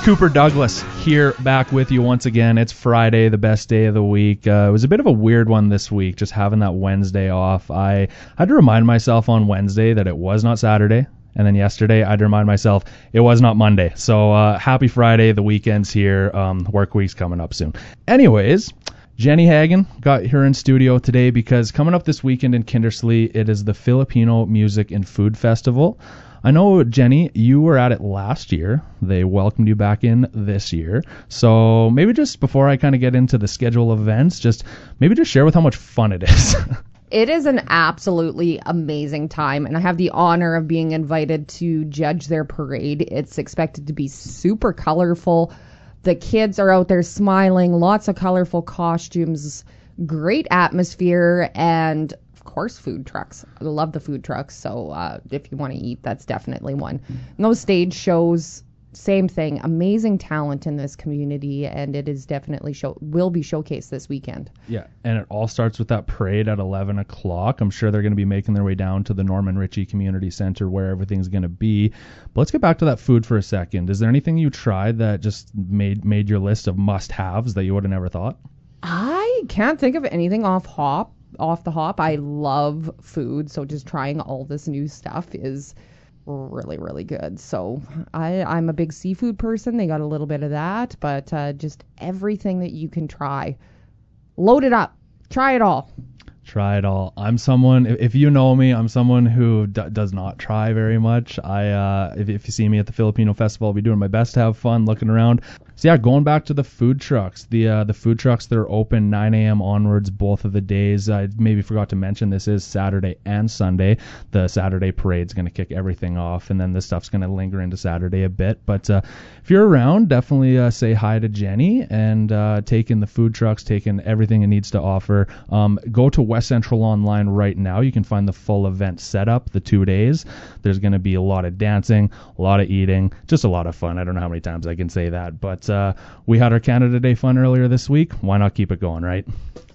Cooper Douglas here, back with you once again. It's Friday, the best day of the week. It was a bit of a weird one this week, just having that Wednesday off. I had to remind myself on Wednesday that it was not Saturday, and then yesterday I had to remind myself it was not Monday. So happy Friday, the weekend's here, work week's coming up soon. Anyways, Jenny Hagen got her in studio today because coming up this weekend in Kindersley, it is the Filipino Music and Food Festival. I know, Jenny, you were at it last year. They welcomed you back in this year. So maybe just before I kind of get into the schedule of events, just share with how much fun it is. It is an absolutely amazing time, and I have the honor of being invited to judge their parade. It's expected to be super colorful. The kids are out there smiling, lots of colorful costumes, great atmosphere, and of course, food trucks. I love the food trucks, so if you want to eat, that's definitely one. And those stage shows, same thing. Amazing talent in this community, and it is definitely will be showcased this weekend. Yeah, and it all starts with that parade at 11 o'clock. I'm sure they're going to be making their way down to the Norman Ritchie Community Center where everything's going to be. But let's get back to that food for a second. Is there anything you tried that just made your list of must-haves that you would have never thought? I can't think of anything off the hop. I love food, so just trying all this new stuff is really, really good. So I'm a big seafood person. They got a little bit of that, but just everything that you can try. Load it up. Try it all. Try it all. I'm someone, if you know me, I'm someone who does not try very much. If you see me at the Filipino Festival, I'll be doing my best to have fun, looking around. So yeah, going back to the food trucks, the food trucks that are open 9 a.m. onwards both of the days. I maybe forgot to mention this is Saturday and Sunday. The Saturday parade's going to kick everything off, and then this stuff's going to linger into Saturday a bit. But if you're around, definitely say hi to Jenny and take in the food trucks, take in everything it needs to offer. Go to West Central online right now. You can find the full event setup, the 2 days. There's going to be a lot of dancing, a lot of eating, just a lot of fun. I don't know how many times I can say that, but we had our Canada Day fun earlier this week. Why not keep it going, right?